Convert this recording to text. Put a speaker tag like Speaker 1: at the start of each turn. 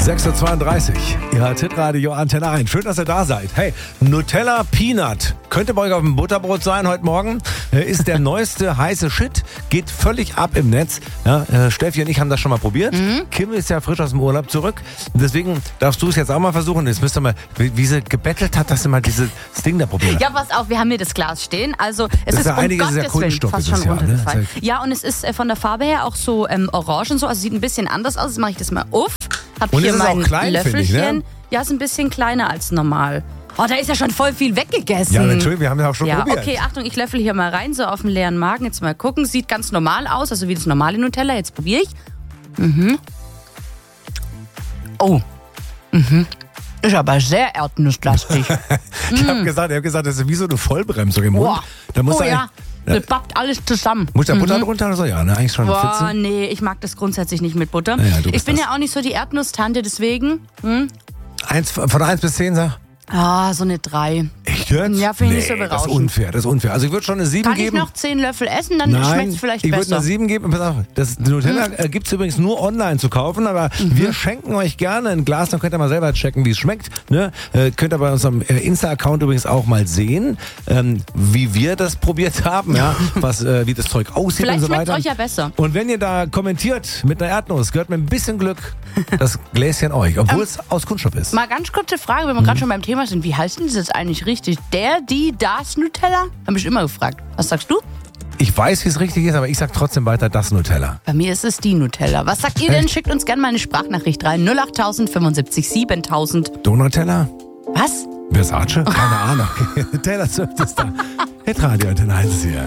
Speaker 1: 6.32 Uhr, ihr hört Hitradio Antenne 1. Schön, dass ihr da seid. Hey, Nutella Peanut. Könnte bei euch auf dem Butterbrot sein heute Morgen. Ist der neueste heiße Shit. Geht völlig ab im Netz. Ja, Steffi und ich haben das schon mal probiert. Kim ist ja frisch aus dem Urlaub zurück. Deswegen darfst du es jetzt auch mal versuchen. Jetzt müsst ihr mal, wie sie gebettelt hat, dass sie mal dieses Ding da probiert.
Speaker 2: Ja, pass auf, wir haben hier das Glas stehen. Also es ist
Speaker 1: ja
Speaker 2: um
Speaker 1: einiges
Speaker 2: Gottes Willen fast schon runtergefallen.
Speaker 1: Ne?
Speaker 2: Ja, und es ist von der Farbe her auch so orange und so. Also sieht ein bisschen anders aus. Jetzt mache ich das mal auf. Hab
Speaker 1: und
Speaker 2: hier
Speaker 1: ist es
Speaker 2: mein
Speaker 1: auch klein,
Speaker 2: Löffelchen.
Speaker 1: Ich, ne?
Speaker 2: Ja, ist ein bisschen kleiner als normal. Oh, da ist ja schon voll viel weggegessen.
Speaker 1: Ja, natürlich, wir haben ja auch schon probiert.
Speaker 2: Okay, Achtung, ich löffel hier mal rein, so auf den leeren Magen. Jetzt mal gucken. Sieht ganz normal aus, also wie das normale Nutella. Jetzt probiere ich. Oh. Ist aber sehr erdnusslastig.
Speaker 1: Ich habe gesagt, das ist wie so eine Vollbremsung im Mund.
Speaker 2: Boah.
Speaker 1: Da muss
Speaker 2: Das pappt alles zusammen.
Speaker 1: Muss da Butter drunter oder so? Ja, ne? Eigentlich schon.
Speaker 2: Boah, nee, ich mag das grundsätzlich nicht mit Butter.
Speaker 1: Ja,
Speaker 2: ich bin ja auch nicht so die Erdnusstante, deswegen.
Speaker 1: Von 1 bis 10, sag.
Speaker 2: So eine 3.
Speaker 1: Echt jetzt?
Speaker 2: Ja, finde ich nicht so berauschend.
Speaker 1: Das ist unfair. Also ich würde schon eine 7
Speaker 2: Kann
Speaker 1: geben.
Speaker 2: ich noch 10 Löffel essen, dann schmeckt es vielleicht
Speaker 1: ich
Speaker 2: besser.
Speaker 1: würde eine 7 geben. Pass auf, das Nutella gibt es übrigens nur online zu kaufen, aber wir schenken euch gerne ein Glas, dann könnt ihr mal selber checken, wie es schmeckt. Ne? Könnt ihr bei unserem Insta-Account übrigens auch mal sehen, wie wir das probiert haben, ja? Wie das Zeug aussieht
Speaker 2: Vielleicht
Speaker 1: und so weiter.
Speaker 2: schmeckt es euch ja besser.
Speaker 1: Und wenn ihr da kommentiert mit einer Erdnuss, gehört mit ein bisschen Glück das Gläschen euch, obwohl es aus Kunststoff ist.
Speaker 2: Mal ganz kurze Frage, wenn wir gerade schon beim Thema sind. Wie heißt denn das jetzt eigentlich richtig? Das Nutella? Hab ich immer gefragt. Was sagst du?
Speaker 1: Ich weiß, wie es richtig ist, aber ich sag trotzdem weiter das Nutella.
Speaker 2: Bei mir ist es die Nutella. Was sagt ihr denn? Schickt uns gerne mal eine Sprachnachricht rein. 08000 75 7000.
Speaker 1: Donutella?
Speaker 2: Was?
Speaker 1: Versace? Keine Ahnung. Taylor Swift ist da. Hitradio Antenne 1 hier.